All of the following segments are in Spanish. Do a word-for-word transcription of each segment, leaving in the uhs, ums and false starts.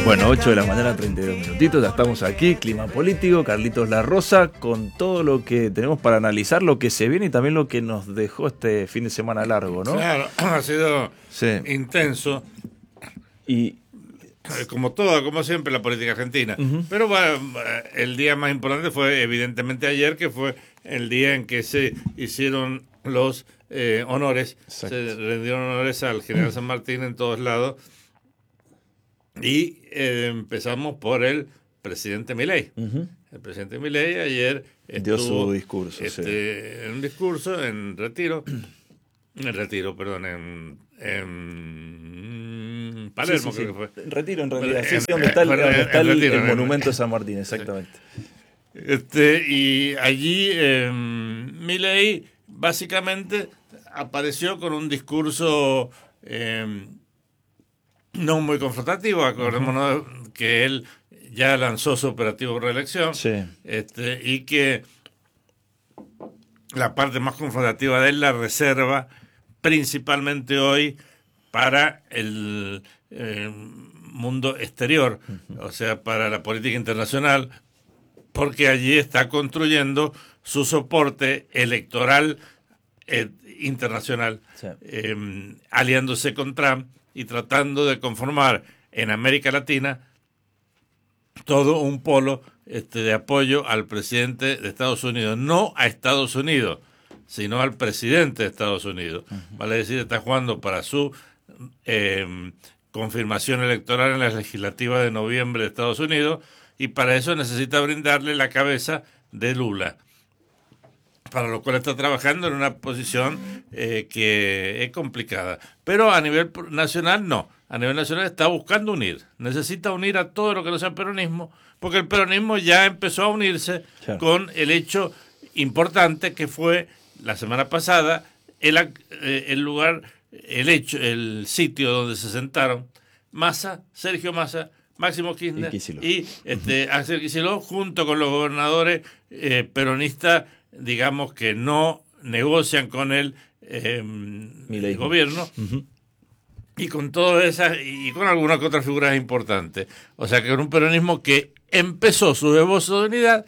Bueno, ocho de la mañana, treinta y dos minutitos, ya estamos aquí, Clima Político, Carlitos La Rosa, con todo lo que tenemos para analizar, lo que se viene y también lo que nos dejó este fin de semana largo, ¿no? Claro, ha sido sí. intenso, y como todo, como siempre, la política argentina. Uh-huh. Pero bueno, el día más importante fue evidentemente ayer, que fue el día en que se hicieron los eh, honores, Exacto. se rendieron honores al general San Martín en todos lados. Y eh, empezamos por el presidente Milei. Uh-huh. El presidente Milei ayer dio estuvo, su discurso. Este, sí. En un discurso en retiro, en retiro, perdón, en, en Palermo, sí, sí, creo sí. que fue. En retiro, en realidad. Sí, sí, donde está el, donde está el, retiro, el monumento de San Martín, exactamente. Este, y allí eh, Milei básicamente apareció con un discurso Eh, no muy confrontativo. Acordémonos uh-huh. que él ya lanzó su operativo reelección, sí. este, y que la parte más confrontativa de él la reserva principalmente hoy para el eh, mundo exterior, uh-huh. o sea, para la política internacional, porque allí está construyendo su soporte electoral eh, internacional, sí. eh, aliándose con Trump y tratando de conformar en América Latina todo un polo este, de apoyo al presidente de Estados Unidos, no a Estados Unidos, sino al presidente de Estados Unidos. Uh-huh. Vale decir, está jugando para su eh, confirmación electoral en la legislativa de noviembre de Estados Unidos, y para eso necesita brindarle la cabeza de Lula, para lo cual está trabajando en una posición eh, que es complicada. Pero a nivel nacional no. A nivel nacional está buscando unir. Necesita unir a todo lo que no sea peronismo, porque el peronismo ya empezó a unirse claro. con el hecho importante que fue la semana pasada el, eh, el lugar, el hecho, el sitio donde se sentaron Massa, Sergio Massa, Máximo Kirchner y, y este, uh-huh. Axel Kicillof, junto con los gobernadores eh, peronistas, digamos, que no negocian con el, eh, el gobierno, uh-huh. y con todas esas, y con algunas que otras figuras importantes. O sea que con un peronismo que empezó su esbozo de unidad,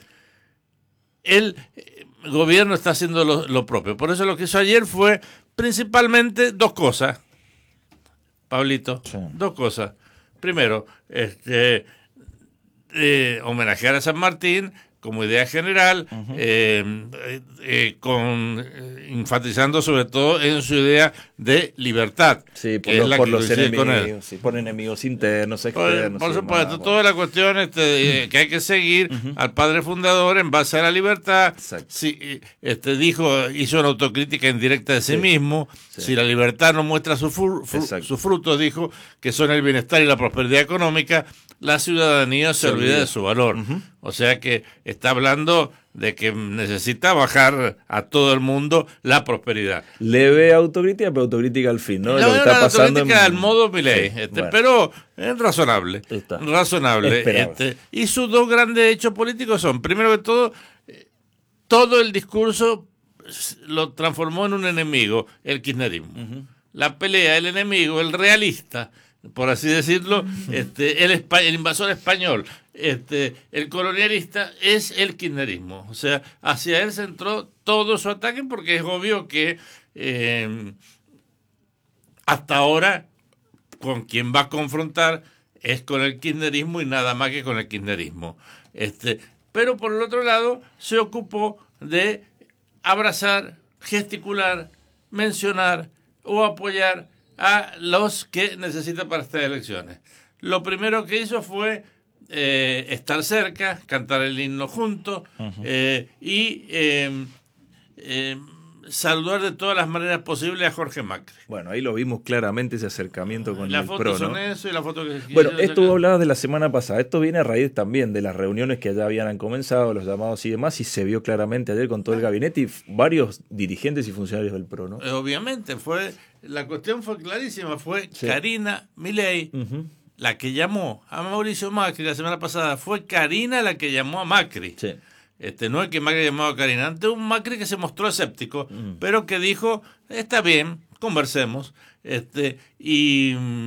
el gobierno está haciendo lo, lo propio. Por eso lo que hizo ayer fue principalmente dos cosas, Pablito, sí. dos cosas. Primero, este, eh, homenajear a San Martín como idea general, uh-huh. eh, eh, con eh, enfatizando sobre todo en su idea de libertad, sí, por, que lo, es la por que los enemigos, con él. Sí, por enemigos internos, externos. Por, por sí, supuesto, nada, toda bueno. la cuestión este, eh, que hay que seguir uh-huh. al padre fundador en base a la libertad. Si, este, dijo, hizo una autocrítica indirecta de sí, sí mismo. Sí. Si la libertad no muestra su, fru, fru, su fruto, dijo, que son el bienestar y la prosperidad económica, la ciudadanía se, se olvida de su valor. Uh-huh. O sea que está hablando de que necesita bajar a todo el mundo la prosperidad. Leve autocrítica, pero autocrítica al fin, ¿no? No, lo que está pasando autocrítica en... al modo Milei, sí, este, bueno. pero es razonable. Está. Razonable. Este, y sus dos grandes hechos políticos son, primero que todo, todo el discurso lo transformó en un enemigo, el kirchnerismo. Uh-huh. La pelea, el enemigo, el realista, por así decirlo, este, el, el invasor español, este, el colonialista, es el kirchnerismo. O sea, hacia él centró todo su ataque, porque es obvio que eh, hasta ahora con quien va a confrontar es con el kirchnerismo y nada más que con el kirchnerismo. Este, pero por el otro lado se ocupó de abrazar, gesticular, mencionar o apoyar a los que necesita para estas elecciones. Lo primero que hizo fue eh, estar cerca, cantar el himno juntos, uh-huh. eh, y eh, eh, saludar de todas las maneras posibles a Jorge Macri. Bueno, ahí lo vimos claramente, ese acercamiento con la el foto PRO, son ¿no? eso y la foto que... Bueno, esto vos hablabas de la semana pasada, esto viene a raíz también de las reuniones que ya habían comenzado, los llamados y demás, y se vio claramente ayer con todo el gabinete y varios dirigentes y funcionarios del PRO, ¿no? Obviamente, fue la cuestión fue clarísima, fue sí. Karina Milei, uh-huh. la que llamó a Mauricio Macri la semana pasada, fue Karina la que llamó a Macri. Sí. Este, no es que Macri llamó a Karina, ante un Macri que se mostró escéptico, uh-huh. pero que dijo, está bien, conversemos, este, y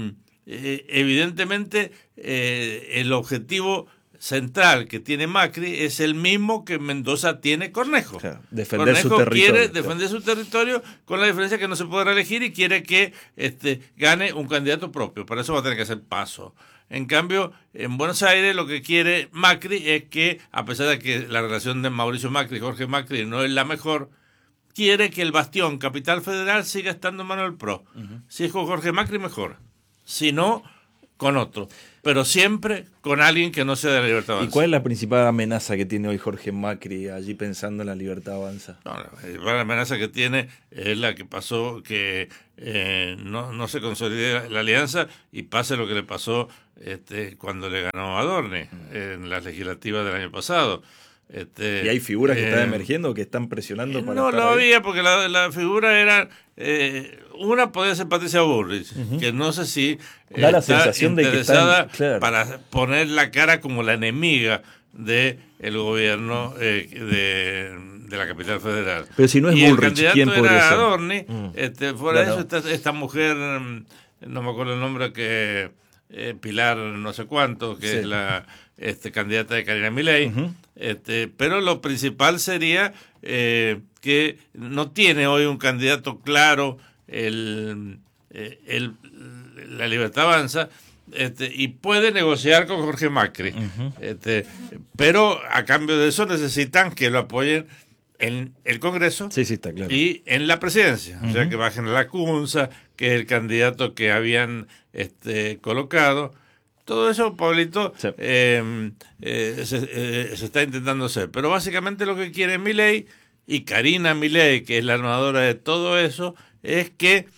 eh, evidentemente eh, el objetivo central que tiene Macri es el mismo que Mendoza tiene Cornejo. Claro, defender Cornejo su territorio. quiere claro. defender su territorio, con la diferencia que no se puede reelegir y quiere que este, gane un candidato propio. Para eso va a tener que hacer paso. En cambio, en Buenos Aires lo que quiere Macri es que, a pesar de que la relación de Mauricio Macri y Jorge Macri no es la mejor, quiere que el bastión Capital Federal siga estando en manos del P R O. Uh-huh. Si es con Jorge Macri, mejor. Si no, con otro. Pero siempre con alguien que no sea de la Libertad Avanza. ¿Y cuál es la principal amenaza que tiene hoy Jorge Macri allí pensando en la Libertad Avanza? No, la principal amenaza que tiene es la que pasó, que eh, no, no se consolide la alianza y pase lo que le pasó este, cuando le ganó a Adorni en las legislativas del año pasado. Este, ¿Y hay figuras que eh, están emergiendo, que están presionando eh, para No, estar lo ahí? había, porque la, la figura era... Eh, una podía ser Patricia Bullrich, uh-huh. que no sé si da la sensación de que están, claro. para poner la cara como la enemiga del gobierno eh, de, de la Capital Federal. Pero si no es y Bullrich, ¿quién podría era ser? Adorni, mm. este, fuera no, de eso, esta, esta mujer, no me acuerdo el nombre, que eh, Pilar no sé cuánto, que sí. es la este, candidata de Karina Milei, uh-huh. este, pero lo principal sería eh, que no tiene hoy un candidato claro el, el, la Libertad Avanza, este, y puede negociar con Jorge Macri, uh-huh. este, pero a cambio de eso necesitan que lo apoyen en el Congreso sí, sí, está claro. y en la presidencia, uh-huh. o sea que bajen a Lacunza, que es el candidato que habían este, colocado. Todo eso, Pablito, sí. eh, eh, se, eh, se está intentando hacer, pero básicamente lo que quiere Milei y Karina Milei, que es la armadora de todo eso, es que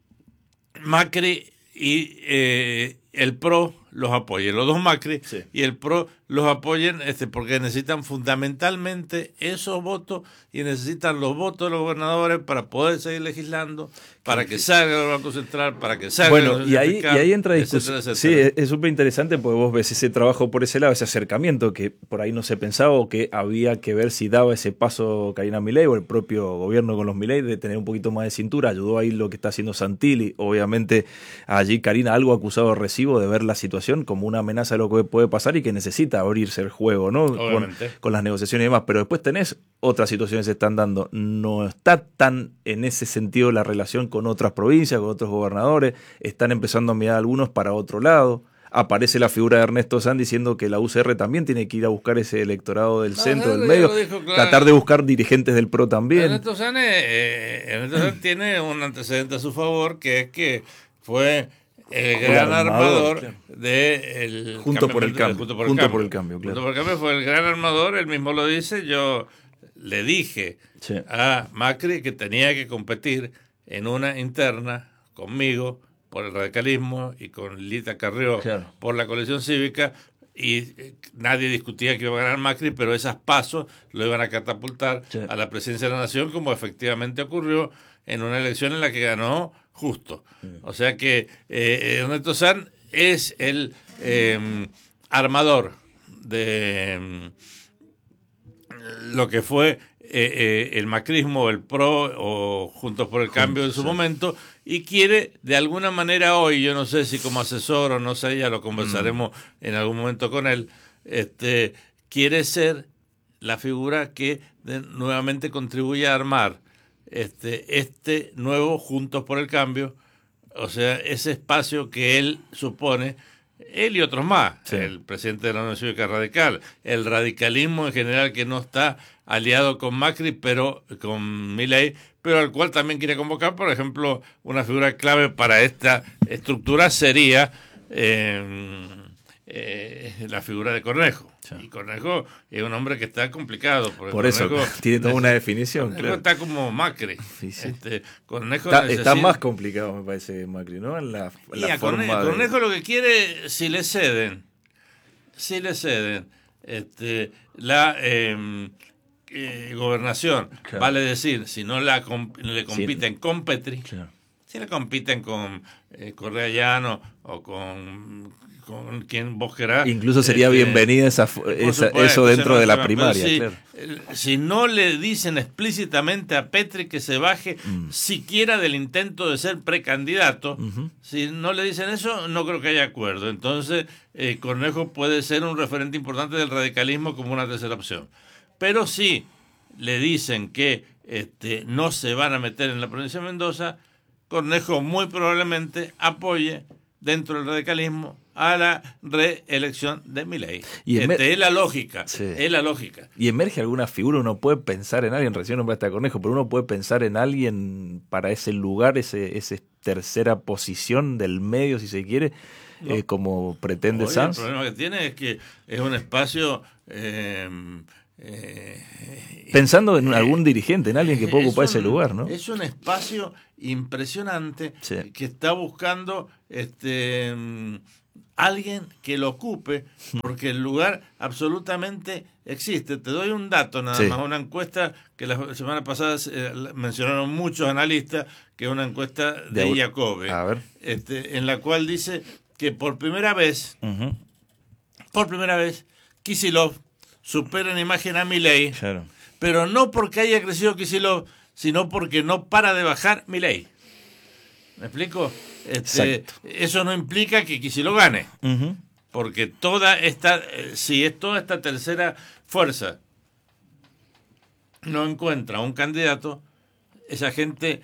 Macri y eh, el P R O los apoyen, los dos Macri sí. y el P R O los apoyen este, porque necesitan fundamentalmente esos votos y necesitan los votos de los gobernadores para poder seguir legislando, para que salga el Banco Central, para que salga bueno, el y ahí, fiscal, y ahí entra discusión. etcétera, Sí, etcétera. es súper interesante porque vos ves ese trabajo por ese lado, ese acercamiento que por ahí no se pensaba o que había que ver si daba ese paso Karina Milei o el propio gobierno con los Milei de tener un poquito más de cintura. Ayudó ahí lo que está haciendo Santilli. Obviamente allí Karina algo acusado de recibo de ver la situación como una amenaza de lo que puede pasar y que necesita abrirse el juego, ¿no? Con, con las negociaciones y demás. Pero después tenés otras situaciones que se están dando. No está tan en ese sentido la relación con otras provincias, con otros gobernadores. Están empezando a mirar algunos para otro lado. Aparece la figura de Ernesto Sanz diciendo que la U C R también tiene que ir a buscar ese electorado del centro, no, del medio, dijo, claro. Tratar de buscar dirigentes del P R O también. Ernesto Sanz, eh, Ernesto Sanz tiene un antecedente a su favor, que es que fue el gran armador, armador claro. de el junto por el cambio, junto por el junto cambio, por el cambio, claro. Junto por el cambio fue el gran armador, él mismo lo dice. Yo le dije sí. a Macri que tenía que competir en una interna conmigo por el radicalismo y con Lita Carrió claro. por la coalición cívica, y nadie discutía que iba a ganar Macri, pero esas pasos lo iban a catapultar sí. a la presidencia de la Nación, como efectivamente ocurrió en una elección en la que ganó Justo. Sí. O sea que eh, Ernesto Sanz es el eh, armador de eh, lo que fue eh, eh, el macrismo, el P R O o Juntos por el Cambio en su sí. momento, y quiere de alguna manera hoy, yo no sé si como asesor o no sé, ya lo conversaremos mm. en algún momento con él, este, quiere ser la figura que de, nuevamente contribuye a armar este, este nuevo Juntos por el Cambio, o sea, ese espacio que él supone, él y otros más, sí. el presidente de la Unión Cívica Radical, el radicalismo en general que no está aliado con Macri, pero con Milei, pero al cual también quiere convocar. Por ejemplo, una figura clave para esta estructura sería eh, eh, la figura de Cornejo. Sí. Y Cornejo es un hombre que está complicado. Por Cornejo, eso, tiene toda una definición. Cornejo claro. está como Macri. Sí, sí. Este, Cornejo está, necesita... está más complicado, me parece, Macri, ¿no? En la, en la y a forma Cornejo, de... Cornejo lo que quiere, si le ceden, si le ceden este, la eh, eh, gobernación, claro. vale decir, si no la le compiten sí. con Petri, claro. si si le compiten con eh, Correa Llano o con, con quien vos querás. Incluso sería este, bienvenida esa, esa, supuesto, eso dentro no de la primaria. Si, claro. si no le dicen explícitamente a Petri que se baje mm. siquiera del intento de ser precandidato, uh-huh. si no le dicen eso, no creo que haya acuerdo. Entonces, eh, Cornejo puede ser un referente importante del radicalismo como una tercera opción. Pero si le dicen que este, no se van a meter en la provincia de Mendoza, Cornejo muy probablemente apoye dentro del radicalismo a la reelección de Milei. Y emer- este, es la lógica, sí. es la lógica. Y emerge alguna figura, uno puede pensar en alguien, recién nombraste a Cornejo, pero uno puede pensar en alguien para ese lugar, ese, esa tercera posición del medio, si se quiere, no. eh, como pretende Oye, Sanz. El problema que tiene es que es un espacio... Eh, Eh, Pensando en algún eh, dirigente, en alguien que pueda ocupar un, ese lugar, ¿no? Es un espacio impresionante sí. que está buscando este alguien que lo ocupe, porque el lugar absolutamente existe. Te doy un dato nada sí. más, una encuesta que la semana pasada eh, mencionaron muchos analistas, que es una encuesta de, de Jacobe, a ver. Este, en la cual dice que por primera vez, uh-huh. por primera vez, Kicillof supera en imagen a Milei, claro. pero no porque haya crecido Kicillof, sino porque no para de bajar Milei. ¿Me explico? Este, eso no implica que Kicillof gane, uh-huh. porque toda esta, si es toda esta tercera fuerza no encuentra un candidato, esa gente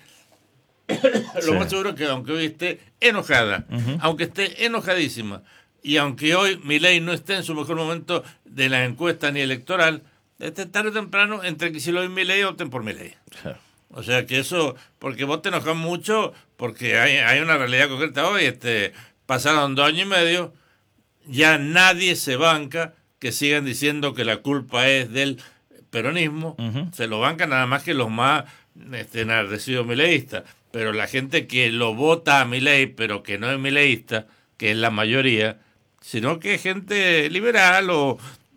lo sí. más seguro es que aunque hoy esté enojada, uh-huh. aunque esté enojadísima, y aunque hoy Milei no esté en su mejor momento de la encuesta ni electoral, este tarde o temprano, entre Kicillof y Milei, voten por Milei. Claro. O sea que eso, porque vos te enojas mucho, porque hay, hay una realidad concreta hoy, este, pasaron dos años y medio, ya nadie se banca que sigan diciendo que la culpa es del peronismo, uh-huh. se lo bancan nada más que los más este, enardecidos mileístas, pero la gente que lo vota a Milei, pero que no es mileísta, que es la mayoría, sino que gente liberal o,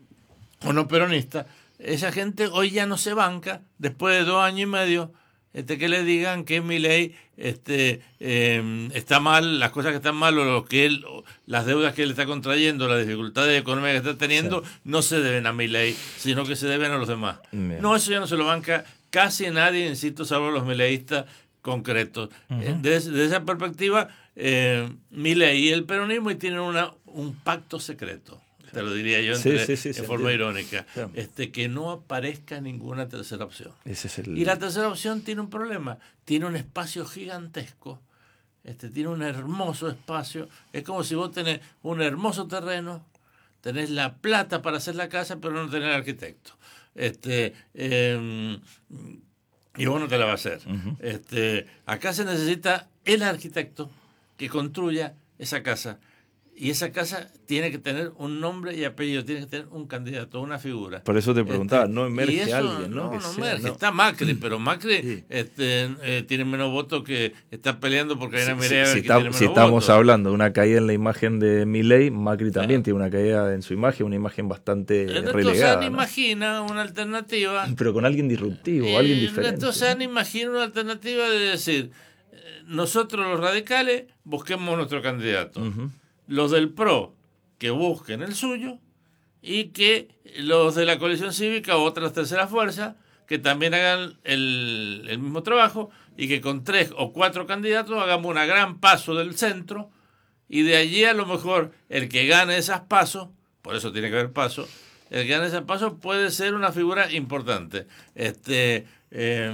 o no peronista, esa gente hoy ya no se banca, después de dos años y medio, este, que le digan que Milei este, eh, está mal, las cosas que están mal, o lo que él, o las deudas que él está contrayendo, las dificultades económicas que está teniendo, sí. no se deben a Milei, sino que se deben a los demás. Bien. No, eso ya no se lo banca casi nadie, insisto, salvo los mileístas concretos. Uh-huh. Desde de esa perspectiva, eh, Milei y el peronismo y tienen una un pacto secreto, te lo diría yo entre, sí, sí, sí, en forma entiendo. irónica, claro. este, que no aparezca ninguna tercera opción. Ese es el... Y la tercera opción tiene un problema, tiene un espacio gigantesco, este, tiene un hermoso espacio, es como si vos tenés un hermoso terreno, tenés la plata para hacer la casa, pero no tenés el arquitecto. Este, eh, y vos no te la vas a hacer. Uh-huh. Este, acá se necesita el arquitecto que construya esa casa. Y esa casa tiene que tener un nombre y apellido, tiene que tener un candidato, una figura. Por eso te preguntaba, este, no emerge eso, alguien, ¿no? No, que no sea, emerge. no. Está Macri, pero Macri sí. este, eh, tiene menos votos que está peleando porque hay una sí, Mireia sí, que si, tiene está, menos si estamos votos. hablando de una caída en la imagen de Milei, Macri también claro. tiene una caída en su imagen, una imagen bastante Ernesto relegada. San ¿no? imagina una alternativa. Pero con alguien disruptivo, eh, alguien diferente. Ernesto San imagina una alternativa de decir, nosotros los radicales busquemos nuestro candidato. Uh-huh. Los del P R O que busquen el suyo y que los de la coalición cívica o otras terceras fuerzas que también hagan el, el mismo trabajo y que con tres o cuatro candidatos hagamos una gran paso del centro y de allí a lo mejor el que gane esas pasos, por eso tiene que haber paso, el que gane esas pasos puede ser una figura importante. Este eh,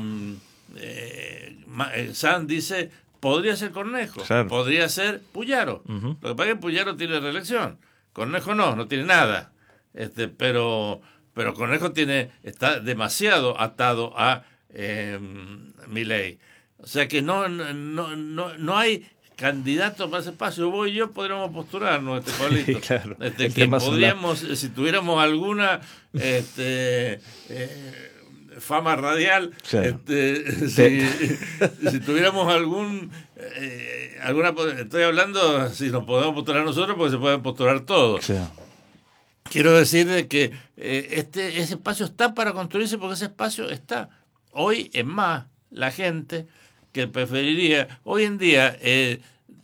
eh, San dice, podría ser Cornejo, claro. podría ser Puyaro. Uh-huh. Lo que pasa es que Puyaro tiene reelección. Cornejo no, no tiene nada. Este, pero, pero Cornejo tiene, está demasiado atado a eh, Milei. O sea que no, no, no, no hay candidato para ese espacio. Vos y yo podríamos postularnos, este Pablito. Sí, claro. Este, que podríamos, la... si tuviéramos alguna este, eh, fama radial, claro. este, si, si tuviéramos algún eh, alguna, estoy hablando si nos podemos postular nosotros, porque se pueden postular todos. Sí. Quiero decir de que eh, este ese espacio está para construirse, porque ese espacio está. Hoy, es más, la gente que preferiría, hoy en día, eh,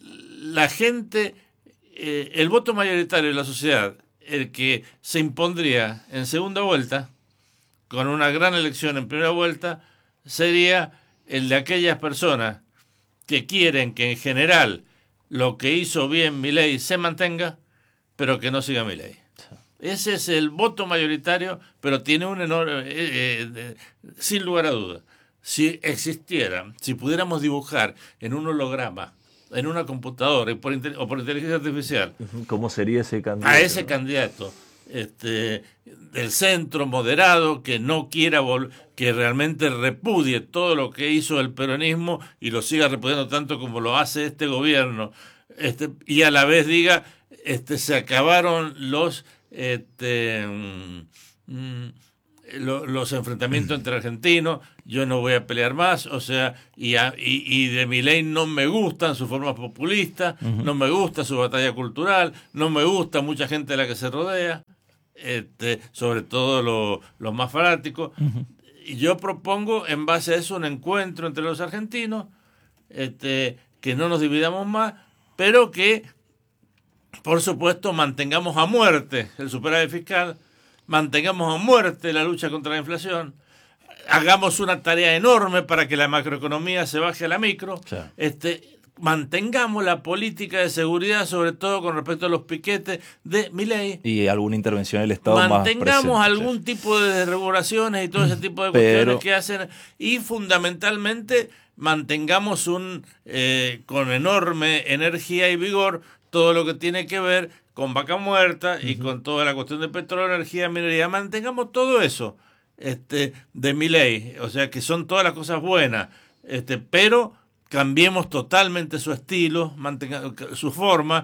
la gente, eh, el voto mayoritario de la sociedad, el que se impondría en segunda vuelta, con una gran elección en primera vuelta, sería el de aquellas personas que quieren que en general lo que hizo bien Milei se mantenga, pero que no siga Milei. Ese es el voto mayoritario, pero tiene un enorme, eh, eh, sin lugar a dudas. Si existiera, si pudiéramos dibujar en un holograma, en una computadora y por, o por inteligencia artificial, ¿cómo sería ese candidato? A ese candidato este, del centro moderado que no quiera vol- que realmente repudie todo lo que hizo el peronismo y lo siga repudiando tanto como lo hace este gobierno, este, y a la vez diga este, se acabaron los este, mm, lo, los enfrentamientos entre argentinos, yo no voy a pelear más, o sea, y, a, y, y de Milei no me gustan sus formas populistas, uh-huh. no me gusta su batalla cultural, no me gusta mucha gente de la que se rodea, este, sobre todo los lo más fanáticos. Uh-huh. Y yo propongo en base a eso un encuentro entre los argentinos, este, que no nos dividamos más, pero que, por supuesto, mantengamos a muerte el superávit fiscal, mantengamos a muerte la lucha contra la inflación, hagamos una tarea enorme para que la macroeconomía se baje a la micro, sí. este, mantengamos la política de seguridad, sobre todo con respecto a los piquetes de Milei. Y alguna intervención del Estado mantengamos más presente, algún sí. tipo de desregulaciones y todo ese tipo de Pero... cuestiones que hacen, y fundamentalmente mantengamos un eh, con enorme energía y vigor todo lo que tiene que ver con vaca muerta y uh-huh. con toda la cuestión de petróleo, energía, minería. Mantengamos todo eso este, de Milei, o sea que son todas las cosas buenas, este, pero cambiemos totalmente su estilo, mantenga, su forma,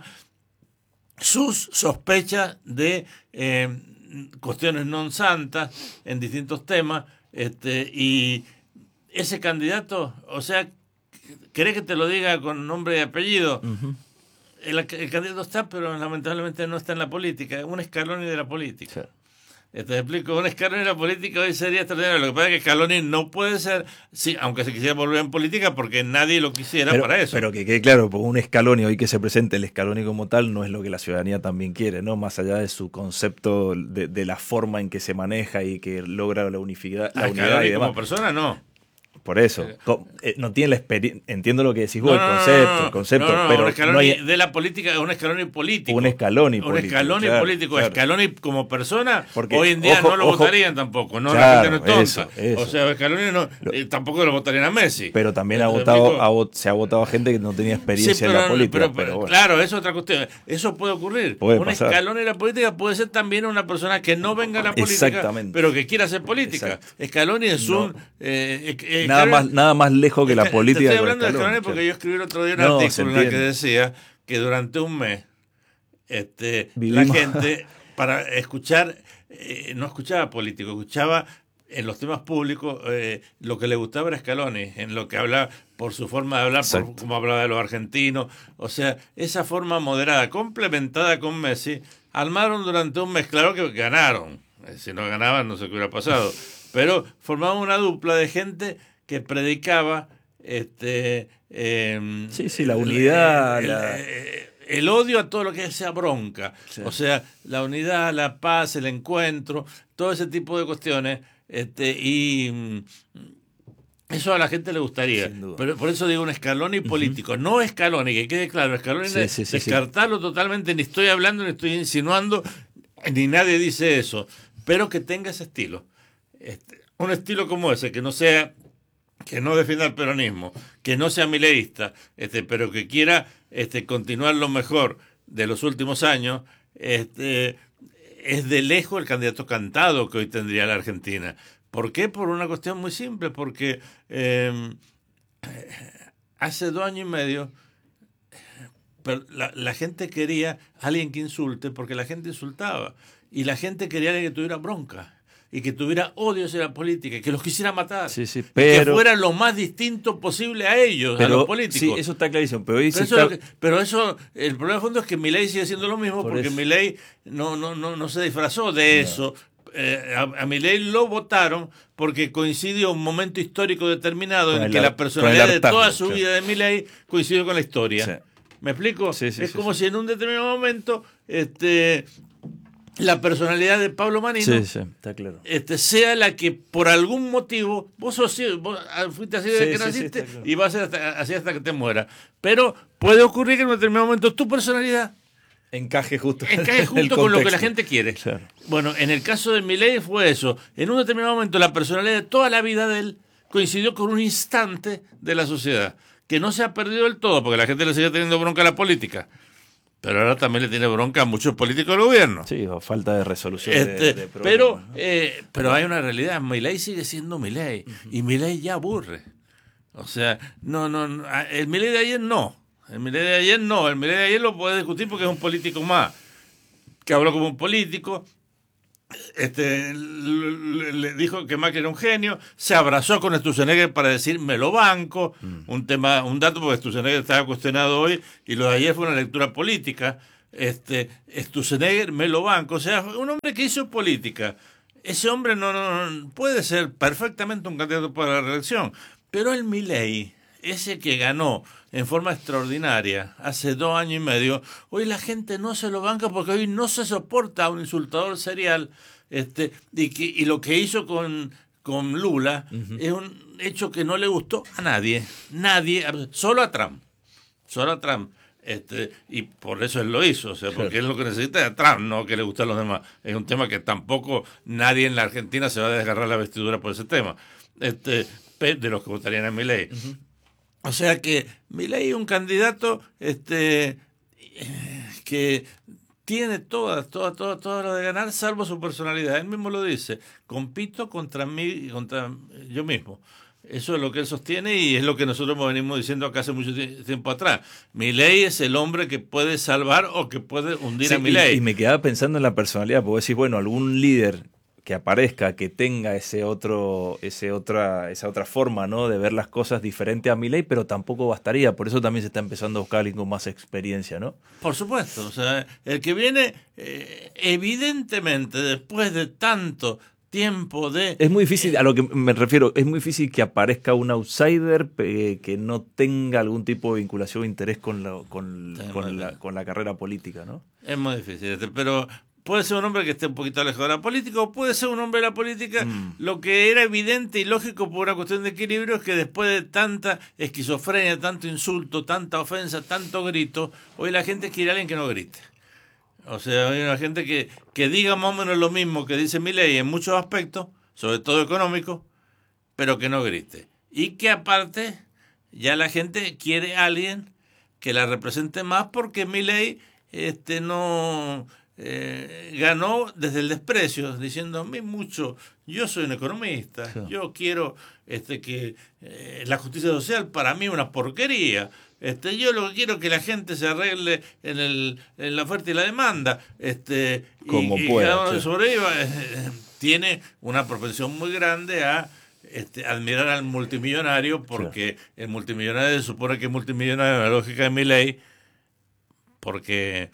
sus sospechas de eh, cuestiones non santas en distintos temas, este, y ese candidato, o sea, ¿querés que te lo diga con nombre y apellido? Uh-huh. El, el candidato está, pero lamentablemente no está en la política, es un Scaloni de la política. Sí. Te explico, un Scaloni en la política hoy sería extraordinario. Lo que pasa es que Scaloni no puede ser, sí, aunque se quisiera volver en política, porque nadie lo quisiera pero, para eso. Pero que quede claro, porque un Scaloni hoy que se presente, el Scaloni como tal, no es lo que la ciudadanía también quiere, ¿no? Más allá de su concepto, de, de la forma en que se maneja y que logra la unicidad, la unidad y demás. Como persona, no. Por eso, eh, no tiene la experiencia, entiendo lo que decís vos, no, no, el concepto, no, no, el concepto, no, no, pero un Scaloni no hay... de la política es un Scaloni político. Un Scaloni político. Un Scaloni claro, político, claro. Scaloni como persona, porque, hoy en día ojo, no lo ojo, votarían tampoco, no, claro, la gente no es tonta. Eso, eso. O sea, Scaloni no, eh, tampoco lo votarían a Messi. Pero también ha votado, ha, se ha votado a gente que no tenía experiencia sí, pero, en la política. Pero, pero, pero bueno. Claro, eso es otra cuestión. Eso puede ocurrir. Puede un pasar. Scaloni en la política puede ser también una persona que no venga a la política, pero que quiera hacer política. Exacto. Scaloni es no. un... Eh, eh, nada, más, nada más lejos que la política. Te estoy hablando de Scaloni porque claro. yo escribí el otro día un no, artículo en el que decía que durante un mes este, la gente, para escuchar, eh, no escuchaba político, escuchaba en los temas públicos eh, lo que le gustaba era Scaloni, en lo que hablaba, por su forma de hablar, por cómo hablaba de los argentinos. O sea, esa forma moderada, complementada con Messi, armaron durante un mes, claro que ganaron. Si no ganaban, no sé qué hubiera pasado. Pero formaban una dupla de gente que predicaba este eh, sí, sí, la unidad, el, la... el, el odio a todo lo que sea bronca, sí. O sea, la unidad, la paz, el encuentro, todo ese tipo de cuestiones, este y eso a la gente le gustaría. Pero por eso digo un Scaloni político, uh-huh. no Scaloni, que quede claro, Scaloni sí, sí, sí, descartarlo sí. totalmente, ni estoy hablando, ni estoy insinuando, ni nadie dice eso, pero que tenga ese estilo. Este, un estilo como ese, que no sea que no defienda el peronismo, que no sea mileísta, este, pero que quiera este, continuar lo mejor de los últimos años, este, es de lejos el candidato cantado que hoy tendría la Argentina. ¿Por qué? Por una cuestión muy simple, porque eh, hace dos años y medio pero la, la gente quería a alguien que insulte, porque la gente insultaba, y la gente quería a alguien que tuviera bronca y que tuviera odio hacia la política, que los quisiera matar, sí, sí, pero, que fuera lo más distinto posible a ellos, pero, a los políticos. Sí, eso está clarísimo. Pero, hoy pero, sí eso, está... que, pero eso, el problema de fondo es que Milei sigue haciendo lo mismo, Por porque eso. Milei no, no, no, no se disfrazó de no. eso. eh, a, a Milei lo votaron porque coincidió un momento histórico determinado con en el, que la personalidad de toda su claro. vida de Milei coincidió con la historia. Sí. ¿Me explico? Sí, sí, es sí, como sí. si en un determinado momento este, la personalidad de Pablo Manino sí, sí, está claro. este, sea la que por algún motivo, vos, sos, vos fuiste así desde Sí, que sí, naciste sí, claro. y vas a ser hasta, así hasta que te mueras. Pero puede ocurrir que en un determinado momento tu personalidad encaje justo, encaje justo con lo que la gente quiere. Claro. Bueno, en el caso de Milei fue eso. En un determinado momento la personalidad de toda la vida de él coincidió con un instante de la sociedad, que no se ha perdido del todo, porque la gente le sigue teniendo bronca a la política. Pero ahora también le tiene bronca a muchos políticos del gobierno. Sí, o falta de resolución este, de, de pero, ¿no? eh, pero hay una realidad. Milei sigue siendo Milei. Uh-huh. Y Milei ya aburre. O sea, no, no, no, el Milei de ayer no. El Milei de ayer no. El Milei de ayer lo puede discutir porque es un político más. Que habló como un político. Este, le, le dijo que Macri era un genio, se abrazó con Sturzenegger para decir me lo banco, mm. un tema, un dato porque Sturzenegger estaba cuestionado hoy y lo de ayer fue una lectura política. Este, Sturzenegger me lo banco, o sea, un hombre que hizo política. Ese hombre no, no, no puede ser perfectamente un candidato para la reelección, pero el Milei, ese que ganó en forma extraordinaria hace dos años y medio, hoy la gente no se lo banca porque hoy no se soporta a un insultador serial, este, y, que, y lo que hizo con, con Lula uh-huh. es un hecho que no le gustó a nadie, nadie, solo a Trump, solo a Trump. Este, y por eso él lo hizo, o sea, porque claro. es lo que necesita a Trump, no que le guste a los demás. Es un tema que tampoco nadie en la Argentina se va a desgarrar la vestidura por ese tema, este, de los que votarían a Milei. Uh-huh. O sea que Milei es un candidato este, que tiene todas, todas, todas, todas las de ganar, salvo su personalidad. Él mismo lo dice, compito contra mí, contra yo mismo. Eso es lo que él sostiene y es lo que nosotros venimos diciendo acá hace mucho tiempo atrás. Milei es el hombre que puede salvar o que puede hundir sí, a Milei. Y, y me quedaba pensando en la personalidad, porque decís, bueno, algún líder que aparezca, que tenga ese otro, ese otra, esa otra forma, ¿no?, de ver las cosas diferente a Milei, pero tampoco bastaría. Por eso también se está empezando a buscar alguien con más experiencia, ¿no? Por supuesto. O sea, el que viene, eh, evidentemente, después de tanto tiempo de... Es muy difícil, a lo que me refiero, es muy difícil que aparezca un outsider eh, que no tenga algún tipo de vinculación o interés con la, con, con, la, con la carrera política, ¿no? Es muy difícil, pero... Puede ser un hombre que esté un poquito alejado de la política o puede ser un hombre de la política. Mm. Lo que era evidente y lógico por una cuestión de equilibrio es que después de tanta esquizofrenia, tanto insulto, tanta ofensa, tanto grito, hoy la gente quiere a alguien que no grite. O sea, hay una gente que, que diga más o menos lo mismo que dice Milei en muchos aspectos, sobre todo económicos, pero que no grite. Y que aparte ya la gente quiere a alguien que la represente más porque Milei este, no... Eh, ganó desde el desprecio, diciendo a mí mucho, yo soy un economista, sí. yo quiero este que eh, la justicia social para mí es una porquería, este yo lo que quiero es que la gente se arregle en, el, en la oferta y la demanda, este como y, pueda, y cada uno sí. sobreviva, eh, tiene una propensión muy grande a este, admirar al multimillonario porque sí. el multimillonario se supone que es multimillonario en la lógica de Milei porque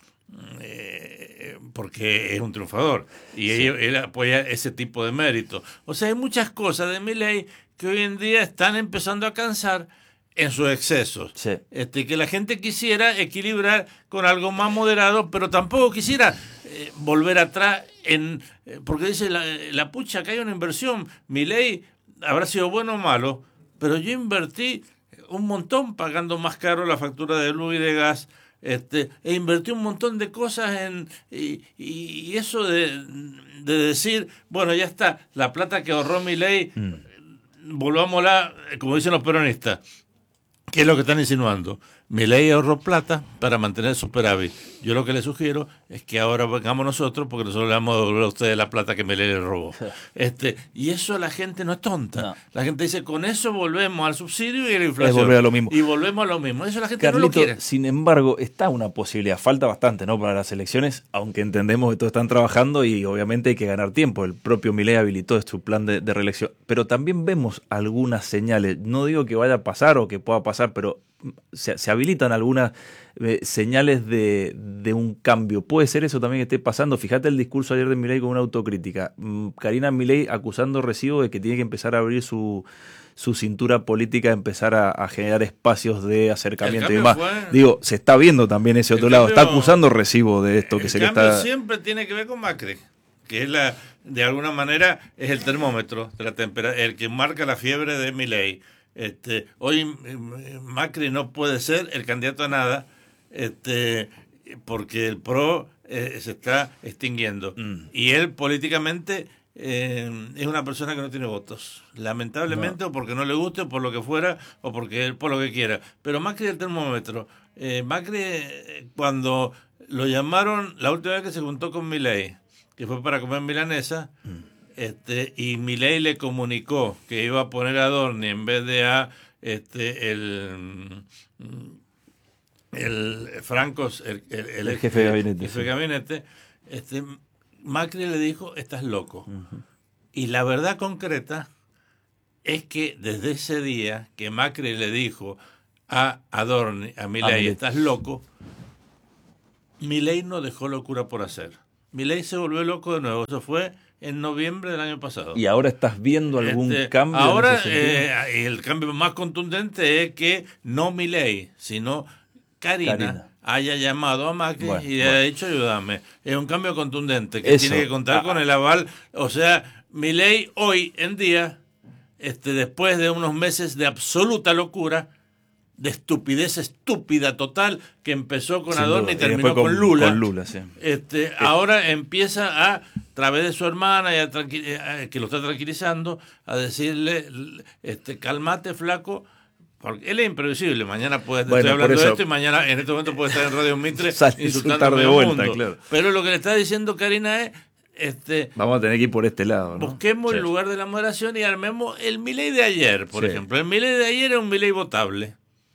Eh, porque es un triunfador y sí. él, él apoya ese tipo de mérito. O sea, hay muchas cosas de Milei que hoy en día están empezando a cansar en sus excesos. Sí. Este, que la gente quisiera equilibrar con algo más moderado, pero tampoco quisiera eh, volver atrás en eh, porque dice la, la pucha que hay una inversión. Milei habrá sido bueno o malo, pero yo invertí un montón pagando más caro la factura de luz y de gas. Este, e invertí un montón de cosas en y, y eso de, de decir, bueno, ya está, la plata que ahorró Milei, mm. volvámosla, como dicen los peronistas, ¿qué es lo que están insinuando? Milei ahorró plata para mantener superávit. Yo lo que le sugiero es que ahora vengamos nosotros, porque nosotros le vamos a devolver a ustedes la plata que Milei le robó. Este, y eso la gente no es tonta. No. La gente dice, con eso volvemos al subsidio y a la inflación. Es volver a lo mismo. Y volvemos a lo mismo. Eso la gente Carlito, no lo quiere. Sin embargo, está una posibilidad. Falta bastante, ¿no?, para las elecciones, aunque entendemos que todos están trabajando y obviamente hay que ganar tiempo. El propio Milei habilitó su plan de, de reelección. Pero también vemos algunas señales. No digo que vaya a pasar o que pueda pasar, pero se, se habilitan algunas eh, señales de, de un cambio. Puede puede ser eso también que esté pasando. Fíjate el discurso ayer de Milei con una autocrítica. Karina Milei acusando Recibo de que tiene que empezar a abrir su, su cintura política, empezar a, a generar espacios de acercamiento y demás. Fue, Digo, se está viendo también ese otro lado. Cambio, está acusando Recibo de esto que se le está... El cambio siempre tiene que ver con Macri, que es la, de alguna manera es el termómetro de la temperatura, el que marca la fiebre de Milei. Este, hoy Macri no puede ser el candidato a nada, este, porque el PRO eh, se está extinguiendo. Mm. Y él políticamente eh, es una persona que no tiene votos. Lamentablemente, no. o porque no le guste, o por lo que fuera, o porque él por lo que quiera. Pero Macri es el termómetro. Eh, Macri, cuando lo llamaron la última vez que se juntó con Milei, que fue para comer milanesa, mm. Este, y Milei le comunicó que iba a poner a Adorni en vez de a este, el, el Francos, el, el, el, el jefe de gabinete. Jefe de gabinete este, Macri le dijo, estás loco. Uh-huh. Y la verdad concreta es que desde ese día que Macri le dijo a Adorni, a Milei, ah, estás loco, Milei no dejó locura por hacer. Milei se volvió loco de nuevo. Eso fue en noviembre del año pasado. ¿Y ahora estás viendo algún este, cambio? Ahora eh, el cambio más contundente es que no Milei, sino Karina, Karina. haya llamado a Macri bueno, y le bueno. haya dicho ayúdame. Es un cambio contundente que Eso. tiene que contar ah. con el aval. O sea, Milei hoy en día, este, después de unos meses de absoluta locura, de estupidez estúpida total, que empezó con Sin Adorni duda. y terminó y con, con Lula. Con Lula sí. este, eh. Ahora empieza a, a través de su hermana, y a tranqui- a, que lo está tranquilizando, a decirle, este, cálmate, flaco, porque él es imprevisible. Mañana puede estar bueno, hablando de esto y mañana en este momento puede estar en Radio Mitre insultando de vuelta, mundo. Claro. Pero lo que le está diciendo Karina es, Este, vamos a tener que ir por este lado, ¿no? Busquemos sí. el lugar de la moderación y armemos el Milei de ayer, por sí. ejemplo. El Milei de ayer es un Milei votable.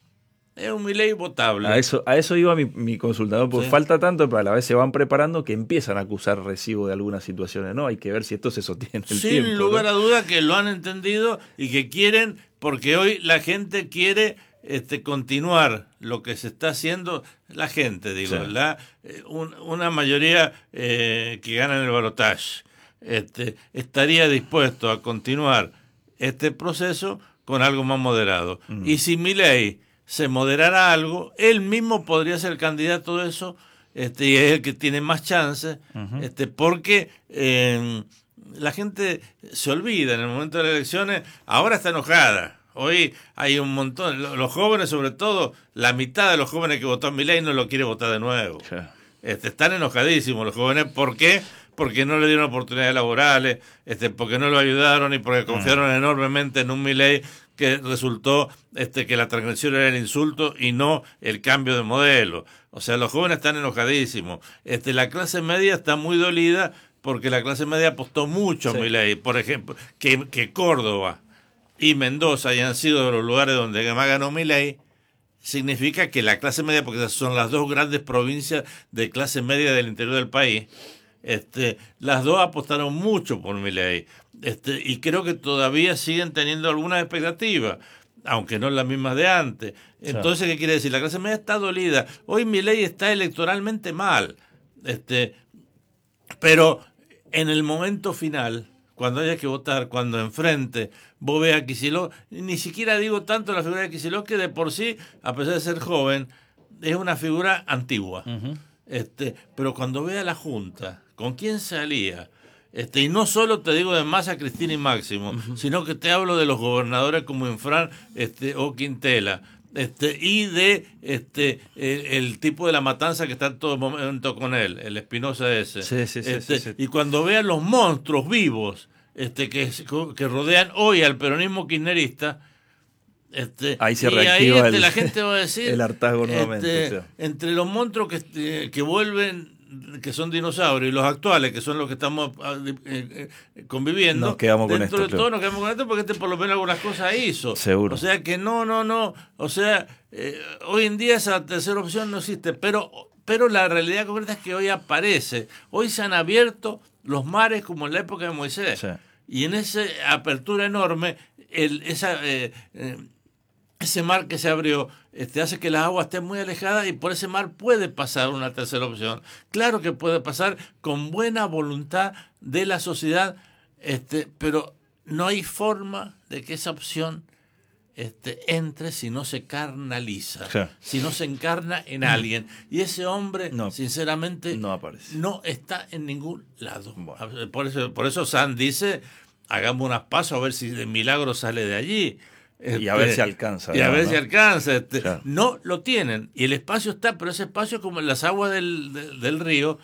Es un Milei votable. A eso, a eso iba mi, mi consultador, porque sí. falta tanto, pero a la vez se van preparando que empiezan a acusar Recibo de algunas situaciones, ¿no? Hay que ver si esto se sostiene el Sin tiempo. Sin lugar ¿no? a duda que lo han entendido y que quieren, porque hoy la gente quiere este, continuar lo que se está haciendo, la gente, digo, sí. la, un, una mayoría eh, que gana en el balotaje este, estaría dispuesto a continuar este proceso con algo más moderado. Mm. Y si Milei se moderara algo, él mismo podría ser candidato de eso, este, y es el que tiene más chances, uh-huh. este, porque eh, la gente se olvida en el momento de las elecciones, ahora está enojada. Hoy hay un montón, los jóvenes sobre todo, la mitad de los jóvenes que votó a Milei no lo quiere votar de nuevo. Sí. Este, están enojadísimos los jóvenes, ¿por qué? Porque no le dieron oportunidades laborales, este, porque no lo ayudaron y porque confiaron uh-huh. enormemente en un Milei que resultó este, que la transgresión era el insulto y no el cambio de modelo. O sea, los jóvenes están enojadísimos. Este, la clase media está muy dolida porque la clase media apostó mucho sí. a Milei. Por ejemplo, que, que Córdoba y Mendoza hayan sido los lugares donde más ganó Milei, significa que la clase media, porque son las dos grandes provincias de clase media del interior del país, este, las dos apostaron mucho por Milei. Este, y creo que todavía siguen teniendo algunas expectativas, aunque no las mismas de antes. Entonces, ¿qué quiere decir? La clase media está dolida. Hoy Milei está electoralmente mal. Este, pero en el momento final, cuando haya que votar, cuando enfrente vos veas a Kicillof, ni siquiera digo tanto la figura de Kicillof, que de por sí, a pesar de ser joven, es una figura antigua. Uh-huh. Este, pero cuando vea la Junta, ¿con quién salía? Este, y no solo te digo de Massa, Cristina y Máximo, uh-huh. sino que te hablo de los gobernadores como Infran este, o Quintela, este, y de este el, el tipo de la matanza que está en todo momento con él, el Espinosa ese. Sí, sí, sí, este, sí, sí. Y cuando vean los monstruos vivos este, que, que rodean hoy al peronismo kirchnerista, este, ahí se y reactiva ahí este, el, la gente va a decir el hartazgo nuevamente. Este, o sea. Entre los monstruos que, que vuelven, que son dinosaurios, y los actuales, que son los que estamos eh, eh, conviviendo, nos quedamos con dentro esto, de todo nos quedamos con esto porque este por lo menos algunas cosas hizo. Seguro. O sea que no, no, no. O sea, eh, hoy en día esa tercera opción no existe, pero, pero la realidad concreta es que hoy aparece. Hoy se han abierto los mares como en la época de Moisés. Sí. Y en esa apertura enorme, el, esa... Eh, eh, ese mar que se abrió este, hace que las aguas estén muy alejadas y por ese mar puede pasar una tercera opción. Claro que puede pasar con buena voluntad de la sociedad, este, pero no hay forma de que esa opción este, entre si no se carnaliza, sí. si no se encarna en alguien. Y ese hombre, no, sinceramente, no aparece. No está en ningún lado. Bueno. Por eso, por eso San dice, hagamos unas pasos a ver si de milagro sale de allí. Este, y a ver si alcanza. Y a ¿no? ver ¿no? si alcanza. Este, claro. No lo tienen. Y el espacio está, pero ese espacio como en las aguas del, del, del río,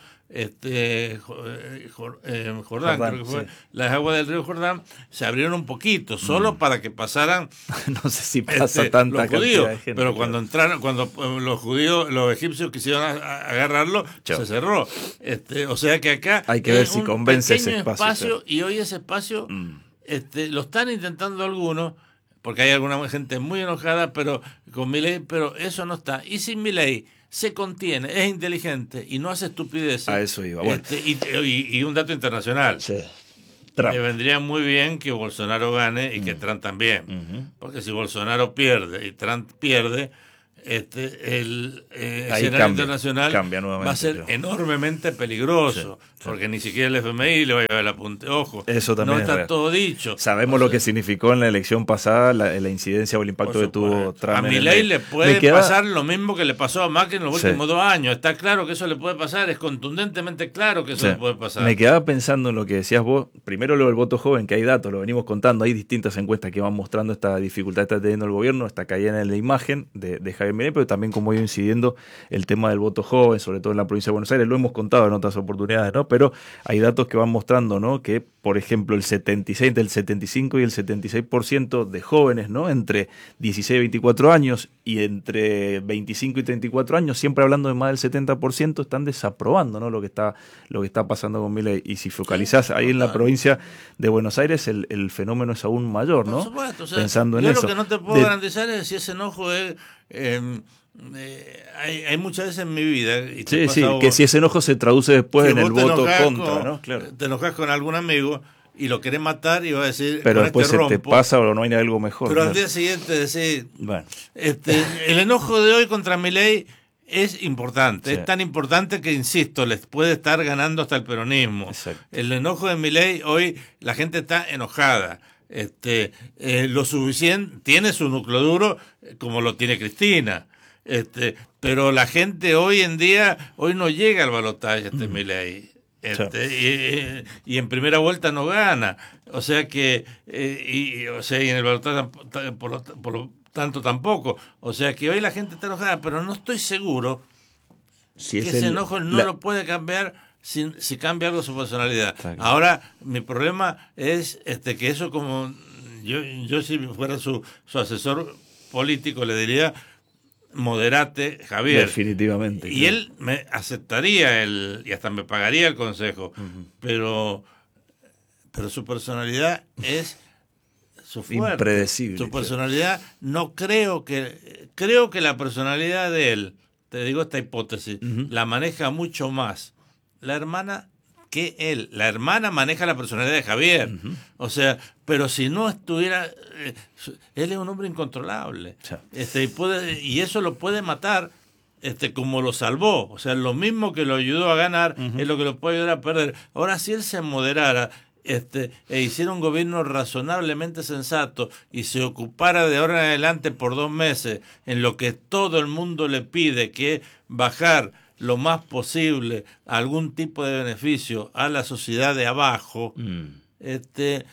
este Jordán, Jordán, creo que fue, sí. Las aguas del río Jordán se abrieron un poquito, solo mm. para que pasaran. No sé si pasa este, tanta los judíos, de gente, pero cuando entraron, cuando los judíos, los egipcios quisieron a, a agarrarlo, Chau. se cerró. Este, o sea que acá hay que ver si convence ese espacio. espacio y hoy ese espacio mm. este, lo están intentando algunos. Porque hay alguna gente muy enojada, pero con Milei, pero eso no está. Y si Milei se contiene, es inteligente y no hace estupideces. A eso iba. Bueno. Este, y, y, y un dato internacional. Sí. Le vendría muy bien que Bolsonaro gane y mm. que Trump también. Uh-huh. Porque si Bolsonaro pierde y Trump pierde, este el eh, escenario cambia, internacional cambia va a ser creo. enormemente peligroso. Sí, sí. Porque ni siquiera el F M I le va a llevar el apunte. Ojo, eso también no está real. todo dicho. Sabemos o sea, lo que significó en la elección pasada, la, la incidencia o el impacto que tuvo Trump. A Milei le puede queda... pasar lo mismo que le pasó a Macri en los últimos sí. dos años. Está claro que eso le puede pasar, es contundentemente claro que eso sí. le puede pasar. Me quedaba pensando en lo que decías vos. Primero lo del voto joven, que hay datos, lo venimos contando. Hay distintas encuestas que van mostrando esta dificultad que está teniendo el gobierno, esta caída en la imagen de, de Javier Milei, pero también como ido incidiendo el tema del voto joven, sobre todo en la provincia de Buenos Aires. Lo hemos contado en otras oportunidades, ¿no? Pero hay datos que van mostrando, ¿no? Que, por ejemplo, el setenta y seis, entre el setenta y cinco y el setenta y seis por ciento de jóvenes, ¿no? Entre dieciséis y veinticuatro años y entre veinticinco y treinta y cuatro años, siempre hablando de más del setenta por ciento, están desaprobando, ¿no? Lo que está, lo que está pasando con Milei. Y si focalizás ahí en la provincia de Buenos Aires, el, el fenómeno es aún mayor, ¿no? Por supuesto, o sea, pensando en yo eso. Lo que no te puedo de... garantizar es si ese enojo es... Eh, Eh, hay, hay muchas veces en mi vida y sí, sí, vos, que si ese enojo se traduce después en el voto contra, con, ¿no? Claro. Te enojas con algún amigo y lo querés matar y vas a decir, pero después este se rompo, te pasa o no hay algo mejor. Pero claro. al día siguiente decís, bueno. este, el enojo de hoy contra Milei es importante, sí. es tan importante que, insisto, les puede estar ganando hasta el peronismo. Exacto. El enojo de Milei, hoy la gente está enojada. Este, eh, lo suficiente, tiene su núcleo duro como lo tiene Cristina. Este, pero la gente hoy en día, hoy no llega al balotaje este mm. Milei. Este, sí. y, y en primera vuelta no gana. O sea que, eh, y, o sea, y en el balotaje por lo, por lo tanto tampoco. O sea que hoy la gente está enojada, pero no estoy seguro si que ese el, enojo no la... lo puede cambiar si, si cambia algo su personalidad. Exacto. Ahora, mi problema es este que eso como yo, yo si fuera su, su asesor político le diría, moderate, Javier. Definitivamente. Y claro. él me aceptaría el y hasta me pagaría el consejo, uh-huh. pero pero su personalidad es su fuerte. Impredecible. Su personalidad, claro. no creo que creo que la personalidad de él, te digo esta hipótesis, uh-huh. la maneja mucho más la hermana que él. La hermana maneja la personalidad de Javier. Uh-huh. O sea, pero si no estuviera... Eh, él es un hombre incontrolable. Sí. Este, y, puede, y eso lo puede matar este, como lo salvó. O sea, lo mismo que lo ayudó a ganar uh-huh. es lo que lo puede ayudar a perder. Ahora, si él se moderara este, e hiciera un gobierno razonablemente sensato y se ocupara de ahora en adelante por dos meses en lo que todo el mundo le pide, que es bajar lo más posible algún tipo de beneficio a la sociedad de abajo, mm. este,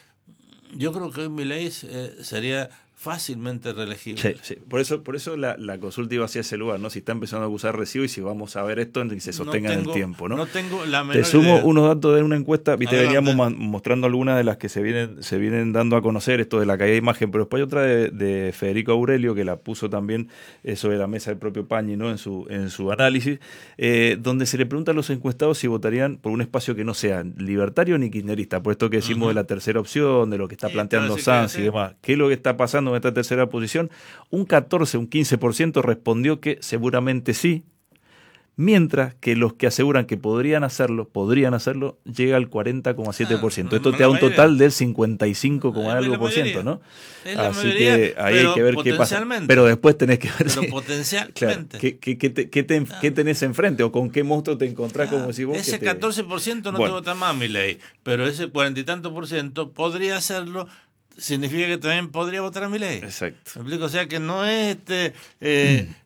yo creo que hoy Milei eh, sería fácilmente reelegible. Sí, sí. Por eso, por eso la, la consulta iba hacia ese lugar, ¿no? Si está empezando a acusar recibo y si vamos a ver esto en que se sostenga no tengo, en el tiempo, ¿no? No tengo la menor Te sumo idea. unos datos de una encuesta, viste, veníamos ma- mostrando algunas de las que se vienen, se vienen dando a conocer, esto de la caída de imagen, pero después hay otra de, de Federico Aurelio, que la puso también eh, sobre la mesa del propio Pañi, ¿no? En su, en su análisis, eh, donde se le pregunta a los encuestados si votarían por un espacio que no sea libertario ni kirchnerista, por esto que decimos uh-huh. de la tercera opción, de lo que está sí, planteando Sanz y demás. ¿Qué es lo que está pasando en esta tercera posición? Un catorce, un quince por ciento respondió que seguramente sí, mientras que los que aseguran que podrían hacerlo, podrían hacerlo, llega al cuarenta coma siete por ciento. Ah, Esto te da un total del cincuenta y cinco coma algo por ciento, ¿no? Así mayoría, que ahí hay que ver qué pasa. Pero después tenés que ver pero si, potencialmente. Claro, ¿qué, qué, qué, te, qué, te, ah. qué tenés enfrente o con qué monstruo te encontrás, ah, como si vos... Ese te... catorce por ciento no bueno. te vota más Milei, pero ese cuarenta y tanto por ciento podría hacerlo. Significa que también podría votar a Milei. Exacto. ¿Me explico? O sea que no es este eh, mm.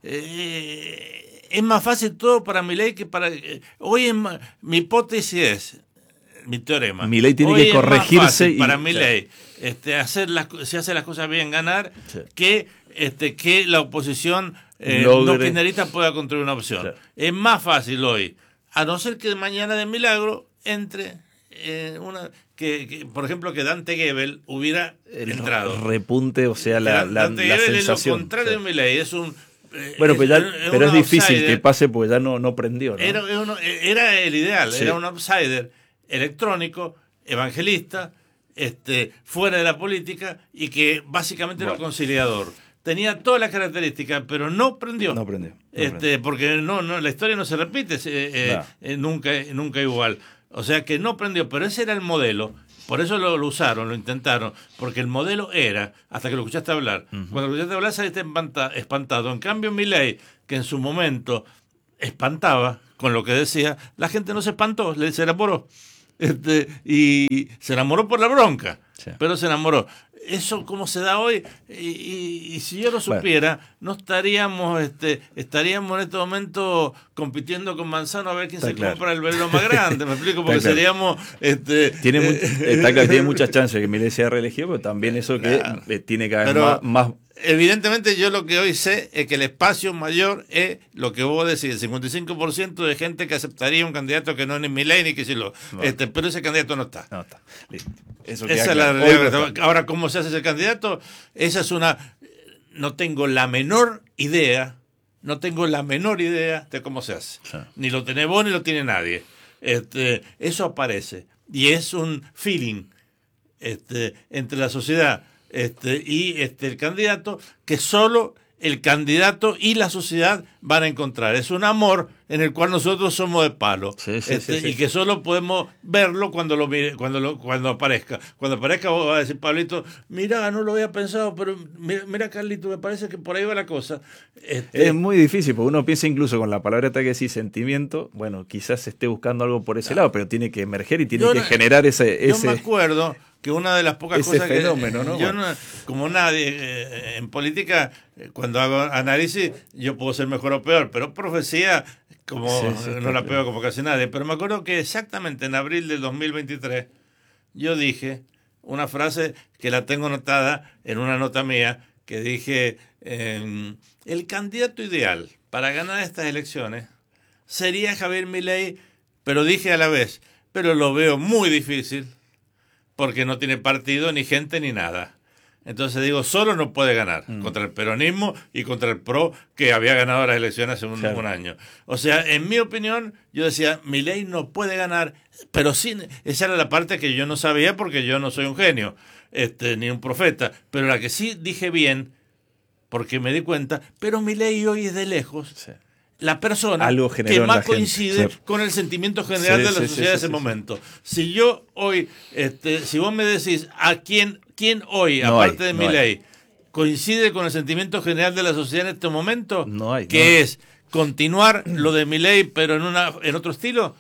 eh, es más fácil todo para Milei que para eh, hoy es más, mi hipótesis es mi teorema. Milei tiene hoy que corregirse y para Milei este hacer las si hace las cosas bien ganar sí. que este que la oposición eh, no kirchnerista pueda construir una opción. Claro. Es más fácil hoy, a no ser que mañana de milagro entre eh, una Que, que, por ejemplo, que Dante Gebel hubiera el entrado. Repunte, o sea, la, la, Dante la Gebel sensación. Es lo contrario de Milei, es un... Eh, bueno, es, pero, ya, es, pero es difícil outsider. Que pase porque ya no, no prendió, ¿no? Era, uno, era el ideal, sí. Era un outsider electrónico, evangelista, este, fuera de la política y que básicamente bueno. Era conciliador. Tenía todas las características, pero no prendió. No prendió. No este, prendió. Porque no, no, la historia no se repite eh, no. eh, nunca, nunca igual. O sea que no prendió, pero ese era el modelo. Por eso lo, lo usaron, lo intentaron. Porque el modelo era, hasta que lo escuchaste hablar, uh-huh. cuando lo escuchaste hablar saliste espantado. En cambio, Milei, que en su momento espantaba con lo que decía, la gente no se espantó, se enamoró. Este, y se enamoró por la bronca, sí. Pero se enamoró. Eso como se da hoy, y, y, y si yo lo supiera, bueno. no estaríamos este estaríamos en este momento compitiendo con Manzano a ver quién está se claro. compra el velero más grande, me explico, porque claro. seríamos... este tiene, muy, está claro, tiene muchas chances de que Milei sea reelegido, pero también eso que claro. eh, tiene que haber más, más... Evidentemente yo lo que hoy sé es que el espacio mayor es lo que vos decís, el cincuenta y cinco por ciento de gente que aceptaría un candidato que no es ni Milei ni que si lo... No. Este, pero ese candidato no está. No está. Listo. Eso Esa es la realidad. Ahora, ¿cómo se hace ese candidato? Esa es una... No tengo la menor idea, no tengo la menor idea de cómo se hace. Sí. Ni lo tenés vos ni lo tiene nadie. Este, eso aparece. Y es un feeling este, entre la sociedad este, y este, el candidato que solo el candidato y la sociedad van a encontrar. Es un amor en el cual nosotros somos de palo. Sí, sí, este, sí, sí. Y que solo podemos verlo cuando lo mire, cuando lo, cuando aparezca. Cuando aparezca vos vas a decir, Pablito, mira, no lo había pensado, pero mira, mira Carlito, me parece que por ahí va la cosa. Este, es muy difícil, porque uno piensa incluso con la palabra esta que decís sentimiento, bueno, quizás se esté buscando algo por ese no. lado, pero tiene que emerger y tiene yo que no, generar ese... Yo ese... me acuerdo... que una de las pocas ese cosas fenómeno, que ¿no? yo no, como nadie eh, en política eh, cuando hago análisis yo puedo ser mejor o peor, pero profecía como sí, sí, no la pego como casi nadie, pero me acuerdo que exactamente en abril del dos mil veintitrés yo dije una frase que la tengo anotada en una nota mía que dije eh, el candidato ideal para ganar estas elecciones sería Javier Milei, pero dije a la vez, pero lo veo muy difícil porque no tiene partido, ni gente, ni nada. Entonces digo, solo no puede ganar mm. contra el peronismo y contra el P R O, que había ganado las elecciones hace un, claro. un año. O sea, en mi opinión, yo decía, Milei no puede ganar, pero sí, esa era la parte que yo no sabía porque yo no soy un genio, este, ni un profeta, pero la que sí dije bien, porque me di cuenta, pero Milei hoy es de lejos. Sí. La persona que más coincide sí. con el sentimiento general sí, de la sí, sociedad sí, de ese sí, momento. Sí. Si yo hoy, este, si vos me decís a quién, quién hoy, no aparte hay, de no Milei, coincide con el sentimiento general de la sociedad en este momento, no hay, que no. es continuar lo de Milei pero en una, en otro estilo,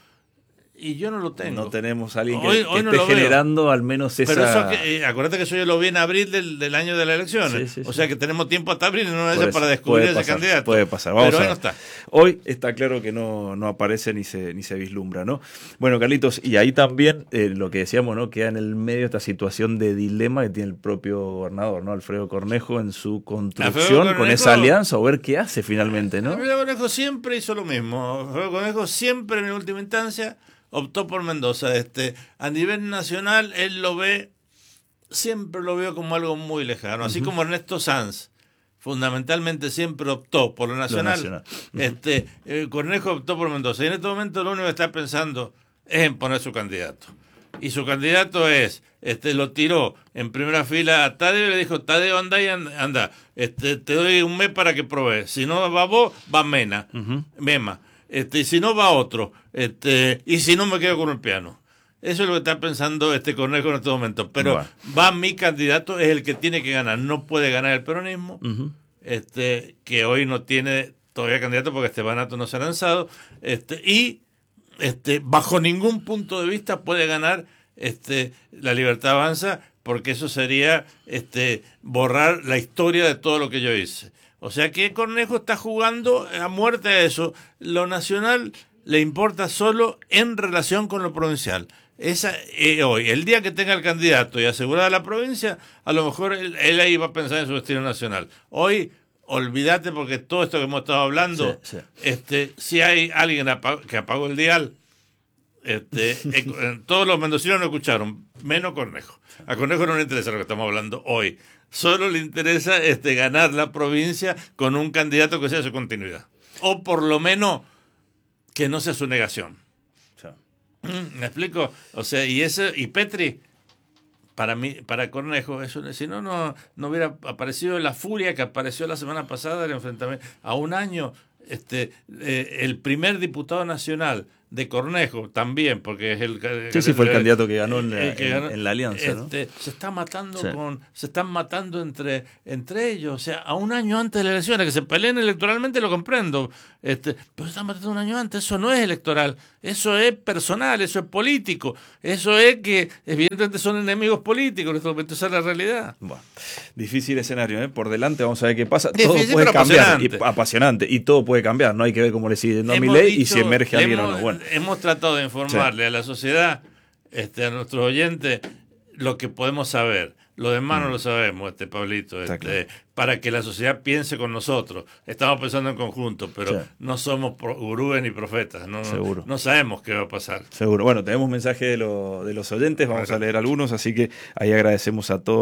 y yo no lo tengo. No tenemos a alguien que, hoy, que hoy esté no generando al menos esa... Pero eso que, eh, acuérdate que eso yo lo vi en abril del, del año de las elecciones. Sí, sí, o sea que tenemos tiempo hasta abril en una de para descubrir ese pasar, candidato. Puede pasar, vamos pero a hoy ver. no está. Hoy está claro que no, no aparece ni se, ni se vislumbra, ¿no? Bueno, Carlitos, y ahí también eh, lo que decíamos, ¿no? Queda en el medio esta situación de dilema que tiene el propio gobernador, ¿no? Alfredo Cornejo en su construcción Cornejo, con esa alianza, o ver qué hace finalmente, ¿no? Alfredo Cornejo siempre hizo lo mismo. Alfredo Cornejo siempre en última instancia optó por Mendoza. Este, a nivel nacional, él lo ve, siempre lo veo como algo muy lejano. Así uh-huh. como Ernesto Sanz, fundamentalmente siempre optó por lo nacional. Lo nacional. Uh-huh. Este, eh, Cornejo optó por Mendoza. Y en este momento lo único que está pensando es en poner su candidato. Y su candidato es, este, lo tiró en primera fila a Tadeo y le dijo, Tadeo, anda y anda. Este, te doy un mes para que pruebes. Si no va vos, va Mena. Uh-huh. Mema. este, y si no va otro, este, y si no me quedo con el piano. Eso es lo que está pensando este Cornejo en este momento. Pero bueno, va mi candidato, es el que tiene que ganar. No puede ganar el peronismo, uh-huh. este, que hoy no tiene todavía candidato porque Esteban Atto no se ha lanzado. Este, y este, bajo ningún punto de vista puede ganar este, La Libertad Avanza, porque eso sería este, borrar la historia de todo lo que yo hice. O sea que Cornejo está jugando a muerte a eso. Lo nacional le importa solo en relación con lo provincial. Esa, eh, hoy, el día que tenga el candidato y asegurada la provincia, a lo mejor él, él ahí va a pensar en su destino nacional. Hoy, olvídate, porque todo esto que hemos estado hablando, sí, sí. Este, si hay alguien apag- que apagó el dial, este, eh, todos los mendocinos no escucharon, menos Cornejo. A Cornejo no le interesa lo que estamos hablando hoy. Solo le interesa este, ganar la provincia con un candidato que sea su continuidad. O por lo menos que no sea su negación. ¿Me explico? O sea, y ese y Petri, para mí, para Cornejo, eso, si no, no, no hubiera aparecido la furia que apareció la semana pasada del enfrentamiento. A un año, este, eh, el primer diputado nacional de Cornejo también, porque es el sí, el, sí fue el, el candidato que ganó en, la, que en, ganó, en la alianza, este, ¿no? Se está matando sí. con, se están matando entre, entre ellos, o sea, a un año antes de las elecciones, que se peleen electoralmente lo comprendo, este, pero se están matando un año antes, eso no es electoral, eso es personal, eso es político, eso es que evidentemente son enemigos políticos, esto esa es la realidad. Bueno, difícil escenario, ¿eh? Por delante vamos a ver qué pasa, difícil, todo puede cambiar, apasionante. Y, apasionante, y todo puede cambiar, no hay que ver cómo le sigue yendo a Milei y si emerge alguien hemos, o no. Bueno. Hemos tratado de informarle sí. a la sociedad, este, a nuestros oyentes, lo que podemos saber. Lo demás mm. no lo sabemos, este Pablito, este, claro. para que la sociedad piense con nosotros. Estamos pensando en conjunto, pero sí. no somos gurúes ni profetas. No, Seguro. no sabemos qué va a pasar. Seguro. Bueno, tenemos mensajes de, lo, de los oyentes, vamos a leer algunos, así que ahí agradecemos a todos.